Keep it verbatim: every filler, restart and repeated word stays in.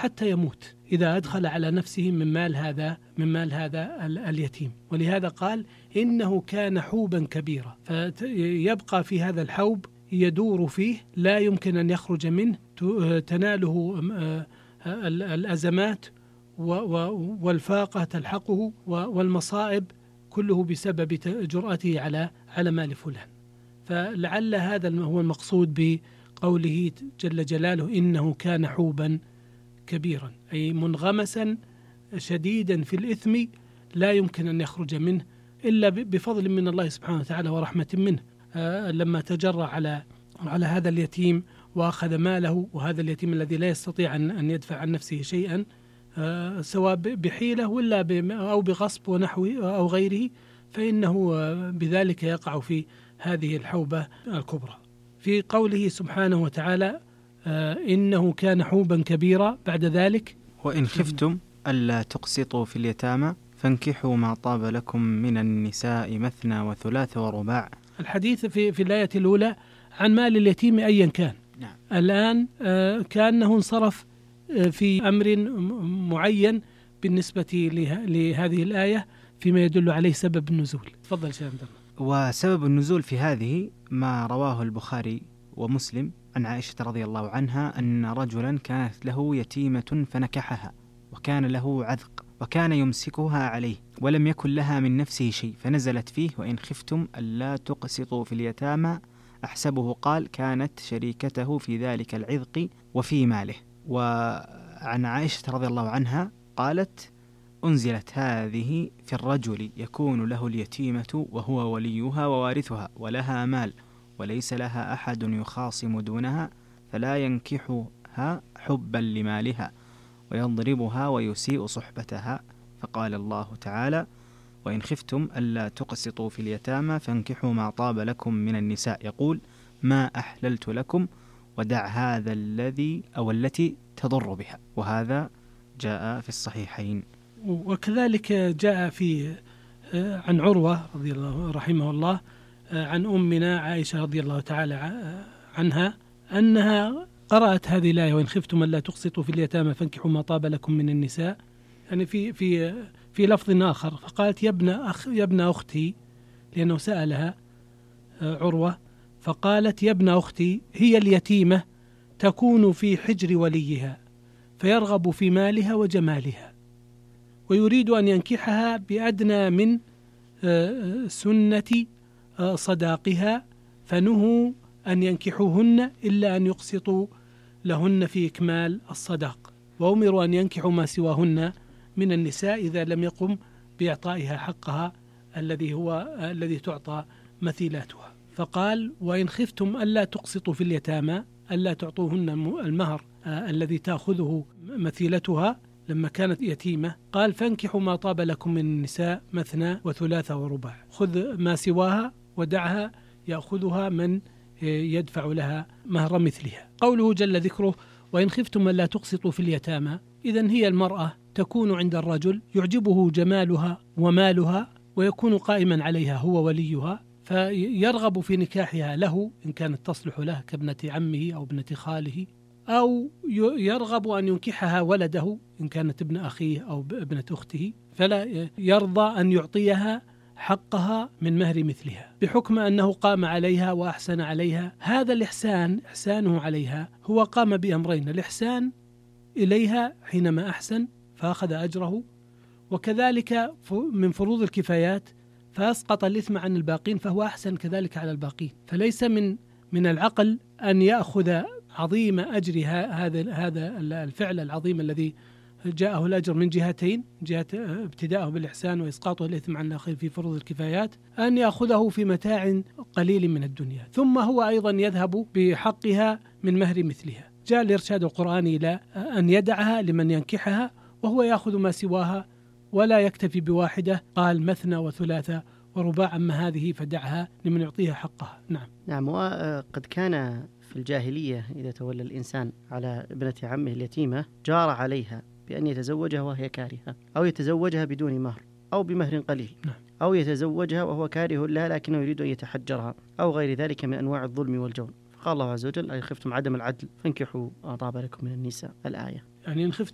حتى يموت إذا أدخل على نفسه من مال هذا من مال هذا اليتيم. ولهذا قال إنه كان حوبا كبيرا، فيبقى في هذا الحوب يدور فيه لا يمكن أن يخرج منه، تناله الأزمات والفاقة تلحقه والمصائب كله بسبب جرأته على على مال فلان. فلعل هذا هو المقصود بقوله جل جلاله إنه كان حوبا كبيرا، أي منغمسا شديدا في الإثم لا يمكن أن يخرج منه إلا بفضل من الله سبحانه وتعالى ورحمة منه. آه لما تجرأ على على هذا اليتيم وأخذ ماله، وهذا اليتيم الذي لا يستطيع أن يدفع عن نفسه شيئا آه سواء بحيلة ولا أو بغصب ونحوه أو غيره، فإنه بذلك يقع في هذه الحوبة الكبرى. في قوله سبحانه وتعالى آه إنه كان حوبا كبيرا، بعد ذلك وإن خفتم ألا تقسطوا في اليتامى فانكحوا ما طاب لكم من النساء مثنى وثلاث ورباع. الحديث في في الآية الأولى عن مال اليتيم أيا كان. نعم. الآن آه كأنه انصرف آه في أمر معين بالنسبة لهذه الآية فيما يدل عليه سبب النزول. تفضل شيخ. وسبب النزول في هذه ما رواه البخاري ومسلم عن عائشة رضي الله عنها أن رجلا كانت له يتيمة فنكحها وكان له عذق وكان يمسكها عليه ولم يكن لها من نفسه شيء، فنزلت فيه وإن خفتم ألا تقسطوا في اليتامى. أحسبه قال كانت شريكته في ذلك العذق وفي ماله. وعن عائشة رضي الله عنها قالت أنزلت هذه في الرجل يكون له اليتيمة وهو وليها ووارثها ولها مال وليس لها أحد يخاصم دونها فلا ينكحها حبا لمالها ويضربها ويسيء صحبتها. فقال الله تعالى وإن خفتم ألا تقسطوا في اليتامى فانكحوا ما طاب لكم من النساء، يقول ما أحللت لكم ودع هذا الذي أو التي تضر بها. وهذا جاء في الصحيحين. وكذلك جاء في عن عروة رضي الله رحمه الله عن أمنا عائشة رضي الله تعالى عنها أنها قرأت هذه الآية وإن خفتم ألا تقسطوا في اليتامى فانكحوا ما طاب لكم من النساء، يعني في في في لفظ آخر فقالت يا ابن أخ يا ابن أختي، لأنه سألها عروة فقالت يا ابن أختي هي اليتيمة تكون في حجر وليها فيرغب في مالها وجمالها ويريد أن ينكحها بأدنى من سنة صداقها فنهوا أن ينكحوهن إلا أن يقسطوا لهن في إكمال الصداق، وأمروا أن ينكحوا ما سواهن من النساء إذا لم يقم بإعطائها حقها الذي هو الذي تعطى مثيلاتها. فقال وإن خفتم ألا تقسطوا في اليتامى ألا تعطوهن المهر الذي تأخذه مثيلتها لما كانت يتيمة، قال فانكحوا ما طاب لكم من النساء مثنى وثلاثة ورباع، خذ ما سواها ودعها يأخذها من يدفع لها مهر مثلها. قوله جل ذكره وإن خفتم ألا تقسطوا في اليتامى، إذن هي المرأة تكون عند الرجل يعجبه جمالها ومالها ويكون قائما عليها هو وليها، فيرغب في نكاحها له إن كانت تصلح له كابنة عمه أو ابنة خاله، أو يرغب أن ينكحها ولده إن كانت ابن أخيه أو ابنة أخته، فلا يرضى أن يعطيها حقها من مهر مثلها بحكم أنه قام عليها وأحسن عليها. هذا الإحسان إحسانه عليها هو قام بأمرين: الإحسان إليها حينما أحسن فأخذ أجره، وكذلك من فروض الكفايات فأسقط الإثم عن الباقين فهو أحسن كذلك على الباقين. فليس من من العقل أن يأخذ عظيم أجر هذا هذا الفعل العظيم الذي جاءه الأجر من جهتين، جهة ابتداءه بالإحسان وإسقاطه الإثم عن الآخر في فروض الكفايات، أن يأخذه في متاع قليل من الدنيا ثم هو أيضا يذهب بحقها من مهر مثلها. جاء الإرشاد القرآني إلى أن يدعها لمن ينكحها وهو يأخذ ما سواها ولا يكتفي بواحدة، قال مثنى وثلاثة ورباع، أما هذه فدعها لمن يعطيها حقها. نعم نعم. وقد كان في الجاهلية إذا تولى الإنسان على ابنة عمه اليتيمة جار عليها بأن يتزوجها وهي كارهة، أو يتزوجها بدون مهر أو بمهر قليل، نعم. أو يتزوجها وهو كاره لها لكنه يريد أن يتحجرها أو غير ذلك من أنواع الظلم والجور. قال الله عز وجل أن خفتم عدم العدل فانكحوا ما طاب لكم من النساء، الآية. يعني إن خفتم